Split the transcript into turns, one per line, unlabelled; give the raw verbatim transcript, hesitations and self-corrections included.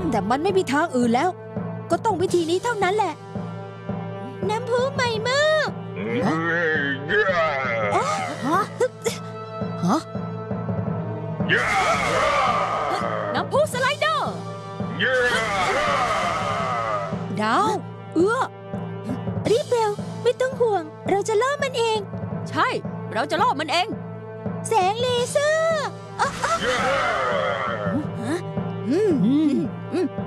แต่มันไม่มีทางอื่นแล้วก็ต้องวิธีนี้เท่านั้นแหละน้ำพุใหม่มากฮะฮะน้ำพุสไลเดอร์ดาวเอื้อรีบเร็วไม่ต้องห่วงเราจะล่อมันเองใช่เราจะล่อมันเองแสงเลเซอร์อืมอืม